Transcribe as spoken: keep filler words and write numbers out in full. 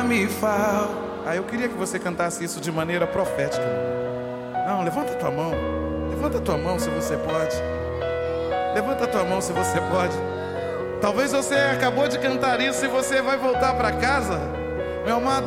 me falta. Ah, eu queria que você cantasse isso de maneira profética. Não, levanta a tua mão. Levanta a tua mão se você pode. Levanta a tua mão se você pode. Talvez você acabou de cantar isso e você vai voltar para casa, meu amado.